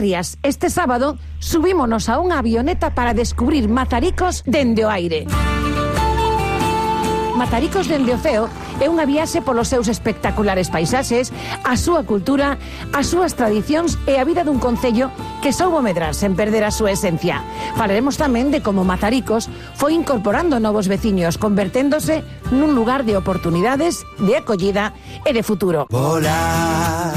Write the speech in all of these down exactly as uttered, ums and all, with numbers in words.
Rías. Este sábado subímonos a unha avioneta para descubrir Mazaricos dende o aire. Mazaricos dende o ceo é unha viaxe polos seus espectaculares paisaxes, a súa cultura, as súas tradicións e a vida dun concello que soubo medrar sen perder a súa esencia. Falaremos tamén de como Mazaricos foi incorporando novos veciños, converténdose nun lugar de oportunidades, de acollida e de futuro. Volar,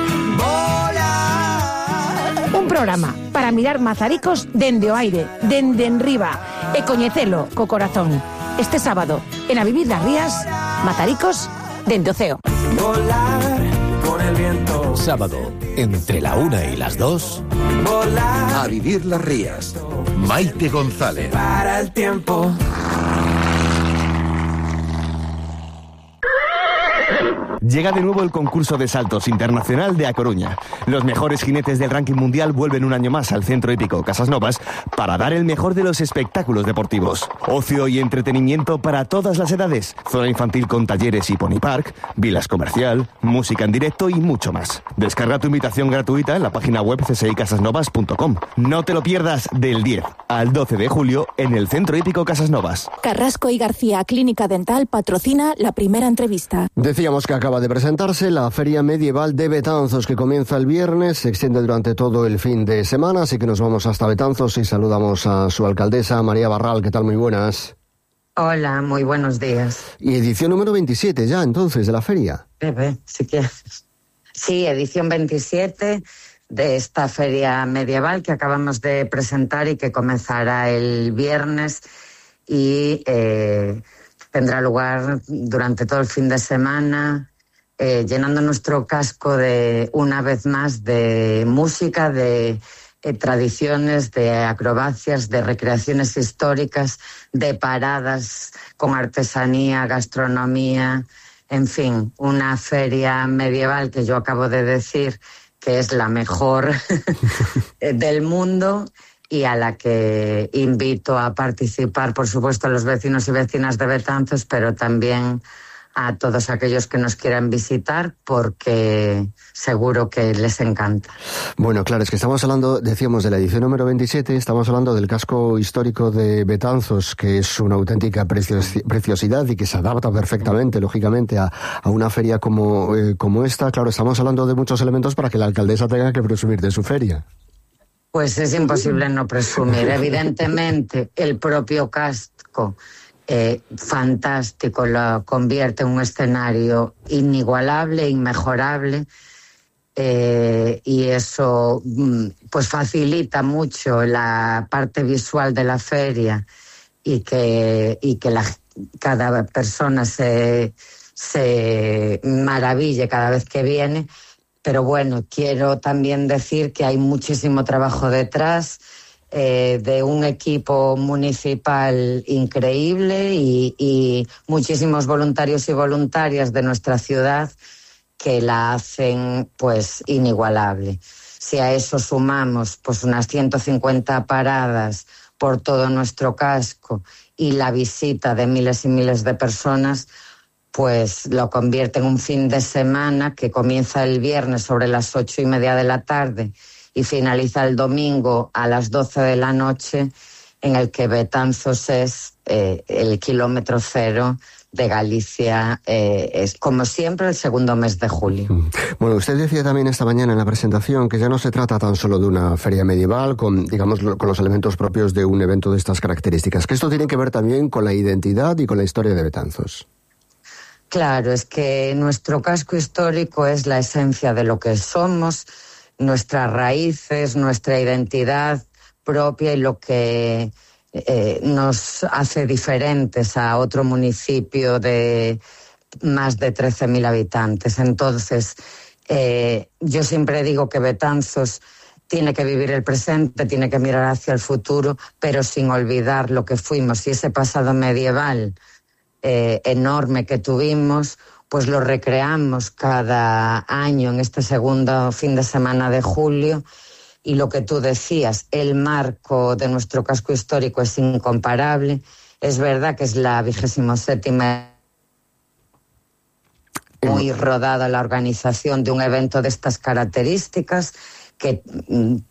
volar. Un programa para mirar Mazaricos dende o aire, dende enriba, e coñecelo co corazón. Este sábado, en A Vivir las Rías, Mazaricos dende o ceo. Volar con el viento. Sábado, entre la una y las dos. Volar. A Vivir las Rías. Maite González. Para el tiempo. Llega de nuevo el concurso de saltos internacional de A Coruña. Los mejores jinetes del ranking mundial vuelven un año más al Centro Hípico Casas Novas para dar el mejor de los espectáculos deportivos. Ocio y entretenimiento para todas las edades. Zona infantil con talleres y pony park, vilas comercial, música en directo y mucho más. Descarga tu invitación gratuita en la página web c s i casas novas punto com. No te lo pierdas del diez al doce de julio en el Centro Hípico Casas Novas. Carrasco y García Clínica Dental patrocina la primera entrevista. Decíamos que acaba de presentarse la Feria Medieval de Betanzos, que comienza el viernes, se extiende durante todo el fin de semana, así que nos vamos hasta Betanzos y saludamos a su alcaldesa, María Barral. ¿Qué tal? Muy buenas. Hola, muy buenos días. Y edición número veintisiete ya, entonces, de la feria. Bebé, si quieres. Sí, edición veintisiete de esta Feria Medieval que acabamos de presentar y que comenzará el viernes y eh, tendrá lugar durante todo el fin de semana, Eh, llenando nuestro casco de una vez más de música, de eh, tradiciones, de acrobacias, de recreaciones históricas, de paradas con artesanía, gastronomía, en fin, una feria medieval que yo acabo de decir que es la mejor del mundo y a la que invito a participar, por supuesto, a los vecinos y vecinas de Betanzos, pero también a todos aquellos que nos quieran visitar, porque seguro que les encanta. Bueno, claro, es que estamos hablando, decíamos, de la edición número veintisiete, estamos hablando del casco histórico de Betanzos, que es una auténtica precios, preciosidad y que se adapta perfectamente, lógicamente, a, a una feria como, eh, como esta. Claro, estamos hablando de muchos elementos para que la alcaldesa tenga que presumir de su feria. Pues es imposible no presumir. Evidentemente, el propio casco Eh, fantástico, lo convierte en un escenario inigualable, inmejorable, eh, y eso pues facilita mucho la parte visual de la feria y que, y que la, cada persona se, se maraville cada vez que viene. Pero bueno, quiero también decir que hay muchísimo trabajo detrás, Eh, de un equipo municipal increíble y, y muchísimos voluntarios y voluntarias de nuestra ciudad que la hacen pues inigualable. Si a eso sumamos pues unas ciento cincuenta paradas por todo nuestro casco y la visita de miles y miles de personas, pues lo convierte en un fin de semana que comienza el viernes sobre las ocho y media de la tarde y finaliza el domingo a las doce de la noche, en el que Betanzos es eh, el kilómetro cero de Galicia, eh, es como siempre el segundo mes de julio. Bueno, usted decía también esta mañana en la presentación que ya no se trata tan solo de una feria medieval con, digamos, con los elementos propios de un evento de estas características, que esto tiene que ver también con la identidad y con la historia de Betanzos. Claro, es que nuestro casco histórico es la esencia de lo que somos, nuestras raíces, nuestra identidad propia y lo que eh, nos hace diferentes a otro municipio de más de trece mil habitantes. Entonces, eh, yo siempre digo que Betanzos tiene que vivir el presente, tiene que mirar hacia el futuro, pero sin olvidar lo que fuimos. Y ese pasado medieval eh, enorme que tuvimos, pues lo recreamos cada año en este segundo fin de semana de julio. Y lo que tú decías, el marco de nuestro casco histórico es incomparable. Es verdad que es la vigésimo séptima muy rodada la organización de un evento de estas características, que